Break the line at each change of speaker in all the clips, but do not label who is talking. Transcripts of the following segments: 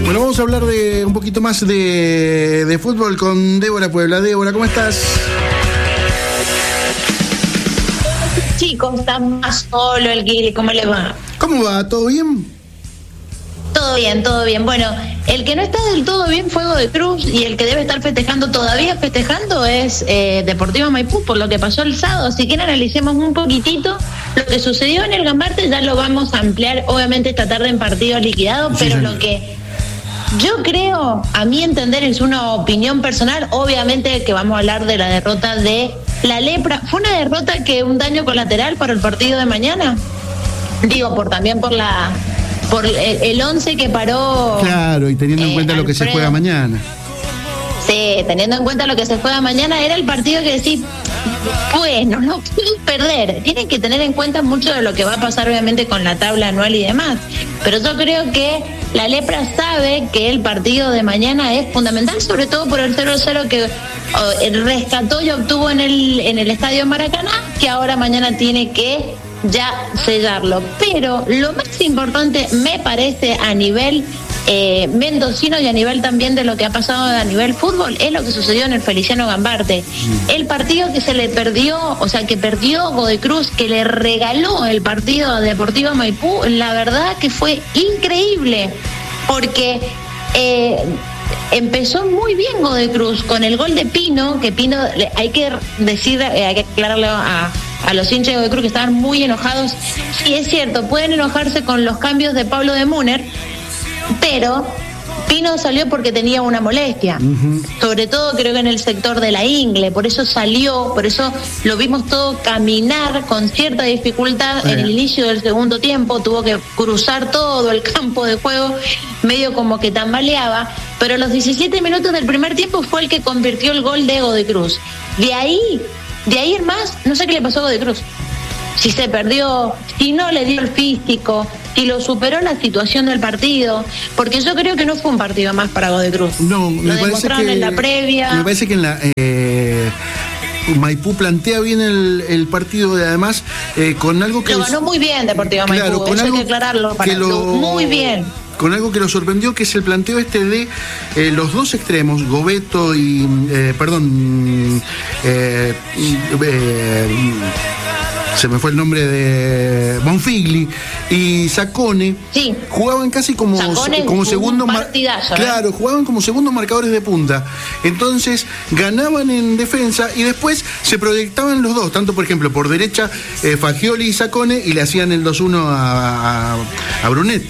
Bueno, vamos a hablar de un poquito más de fútbol con Débora Puebla. Débora, ¿cómo estás?
Chicos, está más solo el Guiri, ¿cómo le va?
¿Cómo va? ¿Todo bien?
Todo bien, todo bien. Bueno, el que no está del todo bien fue Godoy Cruz, y el que debe estar todavía festejando es Deportivo Maipú, por lo que pasó el sábado. Así que analicemos un poquitito lo que sucedió en el Gambarte. Ya lo vamos a ampliar, obviamente, esta tarde en partidos liquidados, sí, pero señor. Lo que yo creo, a mi entender, es una opinión personal. Obviamente que vamos a hablar de la derrota de la Lepra. Fue una derrota que un daño colateral para el partido de mañana. Digo, también por el 11 que paró.
Claro, y teniendo en cuenta lo que se juega mañana.
Sí, teniendo en cuenta lo que se juega mañana, era el partido que decís, bueno, no pueden perder. Tienen que tener en cuenta mucho de lo que va a pasar, obviamente, con la tabla anual y demás. Pero yo creo que la Lepra sabe que el partido de mañana es fundamental, sobre todo por el 0-0 que rescató y obtuvo en el Estadio Maracaná, que ahora mañana tiene que ya sellarlo. Pero lo más importante, me parece, a nivel mendocino y a nivel también de lo que ha pasado a nivel fútbol, es lo que sucedió en el Feliciano Gambarte. El partido que se le perdió, o sea, que perdió Godoy Cruz, que le regaló el partido a Deportivo Maipú, la verdad que fue increíble, porque empezó muy bien Godoy Cruz con el gol de Pino, que Pino, hay que aclararle a los hinchas de Godoy Cruz que estaban muy enojados. Sí, es cierto, pueden enojarse con los cambios de Pablo de Múner, pero Pino salió porque tenía una molestia, sobre todo creo que en el sector de la ingle, por eso salió, por eso lo vimos todo caminar con cierta dificultad en el inicio del segundo tiempo, tuvo que cruzar todo el campo de juego, medio como que tambaleaba, pero a los 17 minutos del primer tiempo fue el que convirtió el gol de Godoy Cruz. De ahí en más, no sé qué le pasó a Godoy Cruz. Si se perdió, si no le dio el físico, si lo superó la situación del partido, porque yo creo que no fue un partido más para Godoy Cruz.
No,
lo demostraron en la previa.
Me parece que en la Maipú plantea bien el partido, y además con algo que
lo ganó muy bien Deportivo Maipú, claro, eso hay que aclararlo, muy bien.
Con algo que lo sorprendió, que es el planteo de los dos extremos, Gobeto y se me fue el nombre de Bonfigli y Zaccone, sí. Jugaban casi como segundos claro, jugaban como segundos marcadores de punta. Entonces ganaban en defensa y después se proyectaban los dos, tanto por ejemplo por derecha Fagioli y Zaccone, y le hacían el 2-1 a Brunet.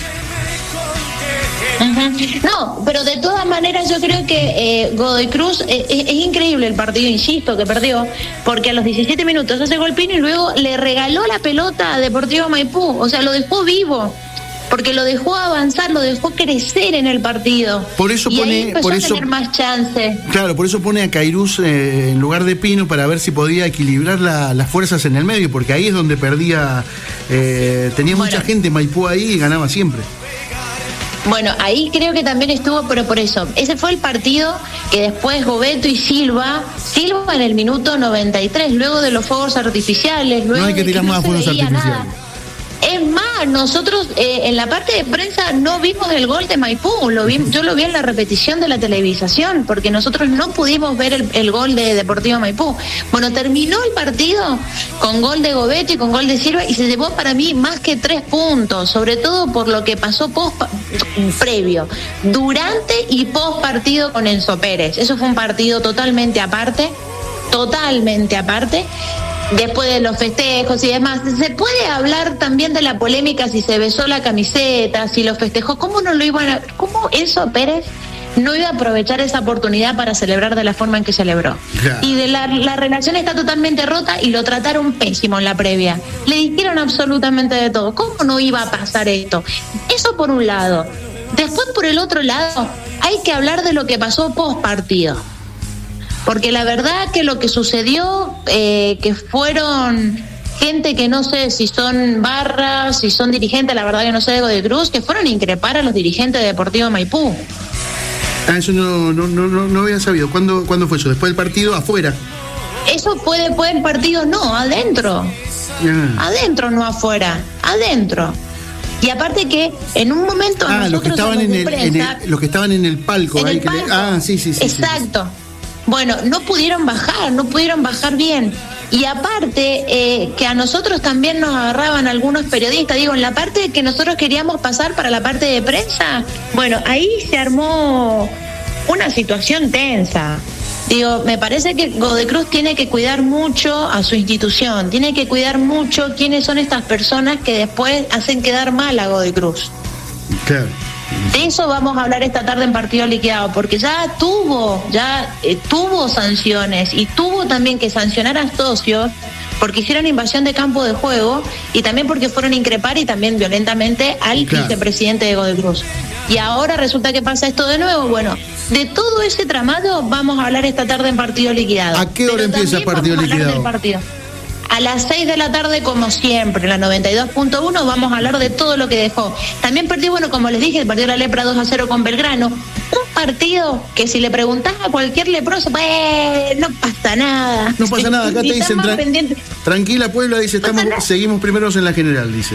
No, pero de todas maneras yo creo que Godoy Cruz es increíble el partido, insisto, que perdió, porque a los 17 minutos hace gol Pino y luego le regaló la pelota a Deportivo Maipú, o sea, lo dejó vivo, porque lo dejó avanzar, lo dejó crecer en el partido.
Por eso
a tener más chance.
Claro, por eso pone a Cairuz en lugar de Pino, para ver si podía equilibrar las fuerzas en el medio, porque ahí es donde perdía, tenía mucha gente Maipú ahí y ganaba siempre.
Bueno, ahí creo que también estuvo, pero por eso, ese fue el partido que después Gobeto y Silva en el minuto 93, luego de los fuegos artificiales, luego
no hay que tirar más fuegos artificiales.
Nada. Es más, nosotros en la parte de prensa no vimos el gol de Maipú, yo lo vi en la repetición de la televisación, porque nosotros no pudimos ver el gol de Deportivo Maipú. Bueno, terminó el partido con gol de Gobeto y con gol de Silva, y se llevó para mí más que 3 puntos, sobre todo por lo que pasó previo, durante y post partido con Enzo Pérez. Eso fue un partido totalmente aparte. Después de los festejos y demás, se puede hablar también de la polémica si se besó la camiseta, si lo festejó, ¿cómo Enzo Pérez no iba a aprovechar esa oportunidad para celebrar de la forma en que celebró? Yeah. Y la relación está totalmente rota y lo trataron pésimo en la previa. Le dijeron absolutamente de todo. ¿Cómo no iba a pasar esto? Eso por un lado. Después, por el otro lado, hay que hablar de lo que pasó post partido. Porque la verdad que lo que sucedió, que fueron gente que no sé si son barras, si son dirigentes, la verdad que no sé de Godoy Cruz, que fueron a increpar a los dirigentes de Deportivo Maipú.
Eso no había sabido. ¿Cuándo fue eso? ¿Después del partido, afuera?
Eso fue después del partido, no, adentro. Adentro, no afuera, adentro. Y aparte que en un momento
los que estaban los que estaban en el palco. Sí.
Exacto. Sí. Bueno, no pudieron bajar bien. Y aparte, que a nosotros también nos agarraban algunos periodistas, digo, en la parte que nosotros queríamos pasar para la parte de prensa, bueno, ahí se armó una situación tensa. Digo, me parece que Godoy Cruz tiene que cuidar mucho a su institución, tiene que cuidar mucho quiénes son estas personas que después hacen quedar mal a Godoy Cruz.
Claro.
De eso vamos a hablar esta tarde en Partido Liquidado, porque ya tuvo sanciones y tuvo también que sancionar a socios porque hicieron invasión de campo de juego y también porque fueron a increpar y también violentamente al vicepresidente de Godoy Cruz. Y ahora resulta que pasa esto de nuevo. Bueno, de todo ese tramado vamos a hablar esta tarde en Partido Liquidado.
¿A qué hora empieza Partido Liquidado?
A las 6 de la tarde, como siempre, en la 92.1, vamos a hablar de todo lo que dejó. También perdió, bueno, como les dije, perdió la Lepra 2-0 con Belgrano. Un partido que si le preguntás a cualquier leproso, pues no pasa nada.
No pasa nada, acá te dicen, tranquila Puebla, dice, seguimos primeros en la general, dice.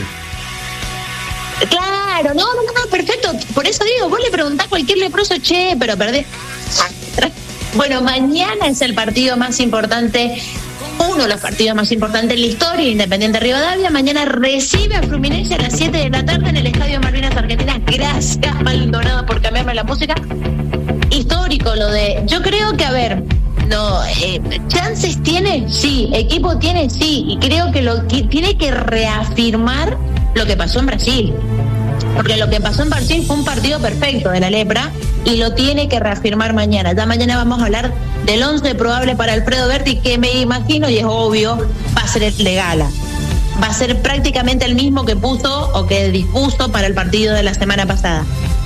Claro, no, perfecto. Por eso digo, vos le preguntás a cualquier leproso, pero perdés. Bueno, mañana es el partido más importante, uno de los partidos más importantes en la historia, Independiente Rivadavia. Mañana recibe a Fluminense a las 7 de la tarde en el Estadio Malvinas Argentinas. Gracias, Maldonado, por cambiarme la música. Histórico lo de... Yo creo que, chances tiene, sí, equipo tiene, sí, y creo que tiene que reafirmar lo que pasó en Brasil. Porque lo que pasó en Brasil fue un partido perfecto de la Lepra y lo tiene que reafirmar mañana. Ya mañana vamos a hablar del 11 probable para Alfredo Berti, que me imagino, y es obvio, va a ser el de Gala. Va a ser prácticamente el mismo que puso o que dispuso para el partido de la semana pasada.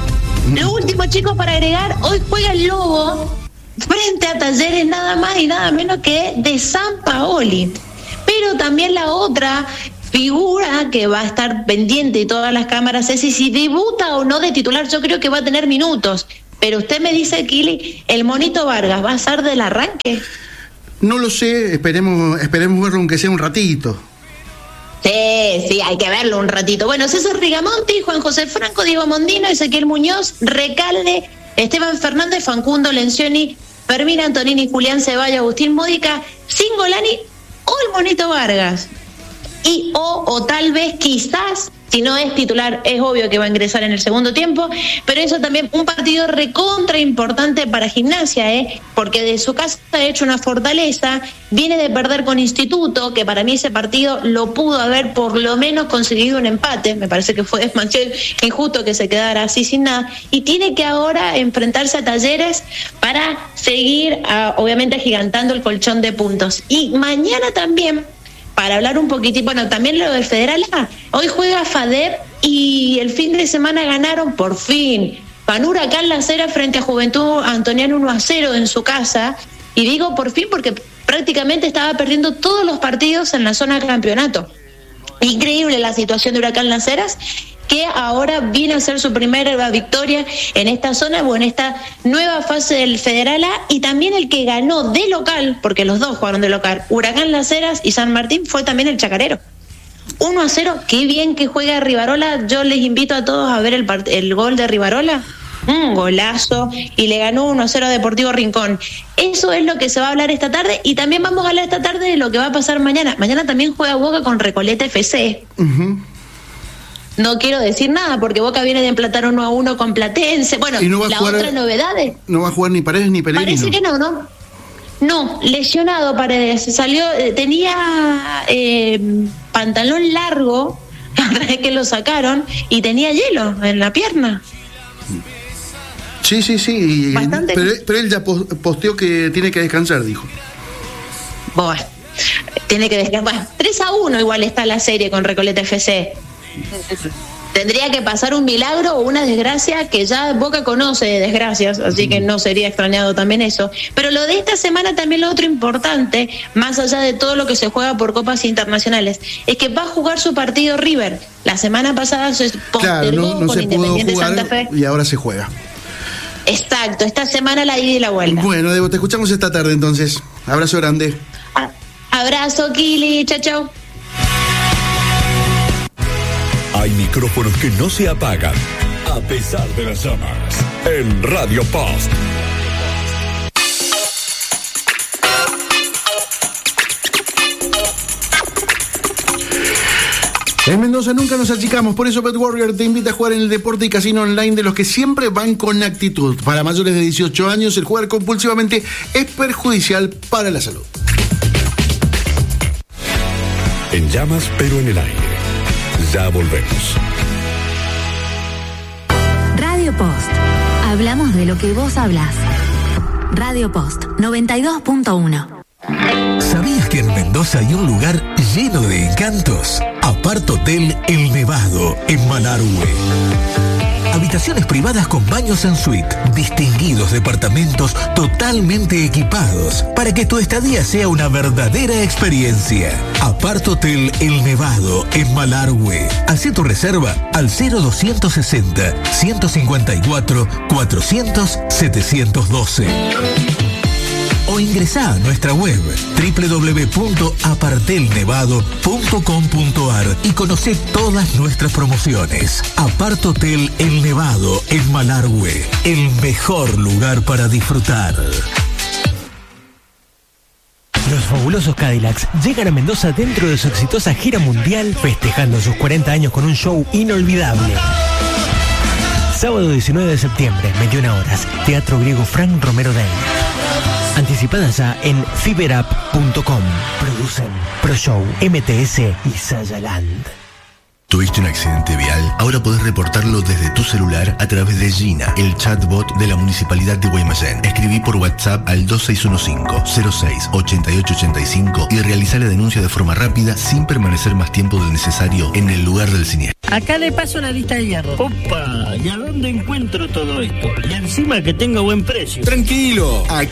Lo último, chicos, para agregar, hoy juega el Lobo frente a Talleres, nada más y nada menos que de San Paoli. Pero también la otra figura que va a estar pendiente de todas las cámaras es si debuta o no de titular. Yo creo que va a tener minutos, pero usted me dice, Kili, el Monito Vargas ¿va a ser del arranque?
No lo sé, esperemos verlo aunque sea un ratito.
Sí, hay que verlo un ratito. Bueno, César Rigamonti, Juan José Franco, Diego Mondino, Ezequiel Muñoz, Recalde, Esteban Fernández, Facundo Lencioni, Fermín Antonini, Julián Ceballos, Agustín Módica, Singolani o el Monito Vargas. Y o tal vez quizás, si no es titular, es obvio que va a ingresar en el segundo tiempo, pero eso también un partido recontra importante para Gimnasia, porque de su casa ha hecho una fortaleza, viene de perder con Instituto, que para mí ese partido lo pudo haber por lo menos conseguido un empate, me parece que fue demasiado injusto que se quedara así sin nada, y tiene que ahora enfrentarse a Talleres para seguir, obviamente, agigantando el colchón de puntos. Y mañana también, para hablar un poquitito, bueno, también lo del Federal A. Hoy juega FADEP y el fin de semana ganaron por fin. Ganó Huracán Las Heras frente a Juventud Antoniano 1-0 en su casa. Y digo por fin porque prácticamente estaba perdiendo todos los partidos en la zona de campeonato. Increíble la situación de Huracán Las Heras, que ahora viene a ser su primera victoria en esta zona o en esta nueva fase del Federal A, y también el que ganó de local, porque los dos jugaron de local, Huracán Las Heras y San Martín, fue también el Chacarero. 1-0, qué bien que juega Rivarola. Yo les invito a todos a ver el gol de Rivarola. Un golazo, y le ganó 1-0 a Deportivo Rincón. Eso es lo que se va a hablar esta tarde, y también vamos a hablar esta tarde de lo que va a pasar mañana. Mañana también juega Boca con Recoleta FC. No quiero decir nada porque Boca viene de empatar 1-1 con Platense. Bueno, la otra novedad es...
No va a jugar ni Paredes ni Pellegrino.
Parece que no, lesionado Paredes. Salió, tenía pantalón largo, la vez que lo sacaron, y tenía hielo en la pierna.
Sí. Bastante. Pero él ya posteó que tiene que descansar, dijo.
Bueno, tiene que descansar. 3-1 igual está la serie con Recoleta FC. Tendría que pasar un milagro o una desgracia, que ya Boca conoce de desgracias, así que no sería extrañado también eso. Pero lo de esta semana también, lo otro importante, más allá de todo lo que se juega por copas internacionales, es que va a jugar su partido River. La semana pasada se postergó con Independiente Santa Fe
y ahora se juega.
Exacto, esta semana la ida y la vuelta.
Bueno, Debo, te escuchamos esta tarde entonces. Abrazo grande.
Abrazo, Kili, chao.
Hay micrófonos que no se apagan, a pesar de las llamas. En Radio Post.
En Mendoza nunca nos achicamos, por eso Bet Warrior te invita a jugar en el deporte y casino online de los que siempre van con actitud. Para mayores de 18 años, el jugar compulsivamente es perjudicial para la salud.
En llamas, pero en el aire. Ya volvemos.
Radio Post. Hablamos de lo que vos hablás. Radio Post 92.1.
¿Sabías que en Mendoza hay un lugar lleno de encantos? Apart Hotel El Nevado, en Malargüe. Habitaciones privadas con baños en suite, distinguidos departamentos totalmente equipados para que tu estadía sea una verdadera experiencia. Apart Hotel El Nevado, en Malargüe. Hacé tu reserva al 0260 154 400 712. O ingresá a nuestra web www.apartelnevado.com.ar y conocé todas nuestras promociones. Apart Hotel El Nevado, en Malargüe, el mejor lugar para disfrutar.
Los fabulosos Cadillacs llegan a Mendoza dentro de su exitosa gira mundial, festejando sus 40 años con un show inolvidable. Sábado 19 de septiembre, 21 horas, Teatro Griego Frank Romero Day. Anticipadas ya en fiberapp.com. Producen ProShow, MTS y Sayaland.
¿Tuviste un accidente vial? Ahora podés reportarlo desde tu celular a través de Gina, el chatbot de la Municipalidad de Guaymallén. Escribí por WhatsApp al 2615-06-8885 y realizá la denuncia de forma rápida sin permanecer más tiempo del necesario en el lugar del siniestro.
Acá le paso la lista de hierro. Opa, ¿y a dónde encuentro todo esto? Y encima que tenga buen precio.
Tranquilo.